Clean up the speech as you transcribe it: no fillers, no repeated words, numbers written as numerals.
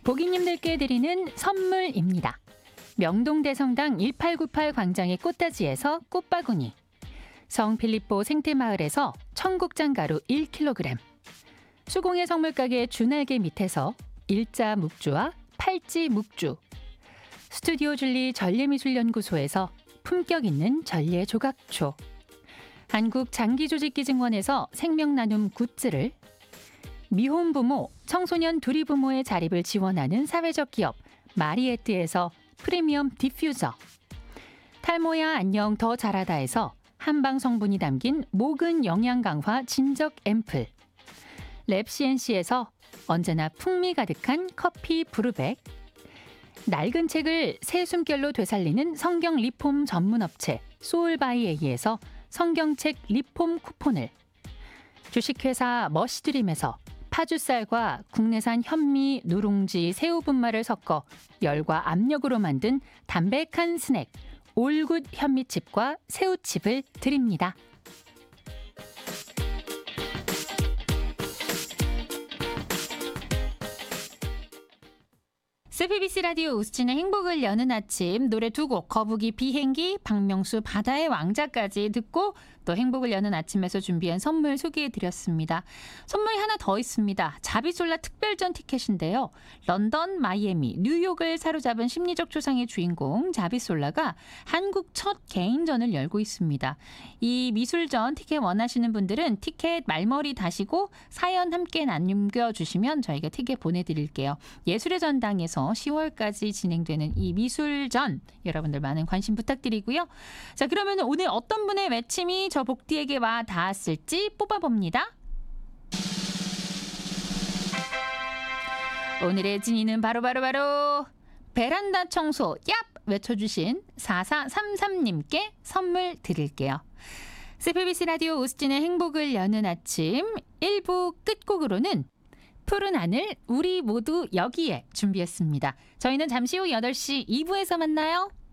고객님들께 드리는 선물입니다. 명동대성당 1898 광장의 꽃다지에서 꽃바구니, 성필리포 생태마을에서 청국장가루 1kg, 수공예 선물가게 주날개 밑에서 일자 묵주와 팔찌 묵주, 스튜디오 줄리 전래미술연구소에서 품격 있는 전래 조각초, 한국 장기조직기증원에서 생명나눔 굿즈를, 미혼부모, 청소년 두리부모의 자립을 지원하는 사회적 기업 마리에트에서 프리미엄 디퓨저, 탈모야 안녕 더 자라다에서 한방 성분이 담긴 모근 영양 강화 진적 앰플, 랩CNC에서 언제나 풍미 가득한 커피 브루백, 낡은 책을 새 숨결로 되살리는 성경 리폼 전문업체 소울바이에이에서 성경책 리폼 쿠폰을, 주식회사 머시드림에서 파주쌀과 국내산 현미, 누룽지, 새우분말을 섞어 열과 압력으로 만든 담백한 스낵 올굿 현미칩과 새우칩을 드립니다. CBBC 라디오 우스진의 행복을 여는 아침, 노래 두 곡 거북이 비행기, 박명수 바다의 왕자까지 듣고 또 행복을 여는 아침에서 준비한 선물 소개해드렸습니다. 선물이 하나 더 있습니다. 자비솔라 특별전 티켓인데요. 런던, 마이애미, 뉴욕을 사로잡은 심리적 초상의 주인공 자비솔라가 한국 첫 개인전을 열고 있습니다. 이 미술전 티켓 원하시는 분들은 티켓 말머리 다시고 사연 함께 남겨주시면 저희가 티켓 보내드릴게요. 예술의 전당에서 10월까지 진행되는 이 미술전, 여러분들 많은 관심 부탁드리고요. 자, 그러면 오늘 어떤 분의 외침이 저 복디에게 와 닿았을지 뽑아봅니다. 오늘의 진이는 바로 베란다 청소 얍 외쳐주신 4433님께 선물 드릴게요. CBBC 라디오 우스진의 행복을 여는 아침 1부 끝곡으로는 푸른 하늘 우리 모두 여기에 준비했습니다. 저희는 잠시 후 8시 2부에서 만나요.